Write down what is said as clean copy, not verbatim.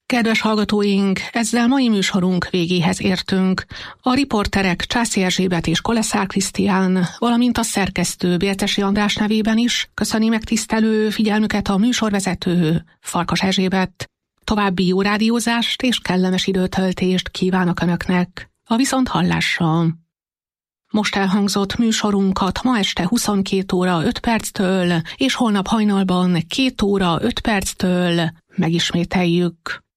Kedves hallgatóink, ezzel mai műsorunk végéhez értünk. A riporterek Császi Erzsébet és Koleszár Krisztián, valamint a szerkesztő Bércesi András nevében is köszöni megtisztelő figyelmüket a műsorvezető Farkas Erzsébet. További jó rádiózást és kellemes időtöltést kívánok Önöknek. A viszonthallásra! Most elhangzott műsorunkat ma este 22 óra 5 perctől és holnap hajnalban 2 óra 5 perctől megismételjük.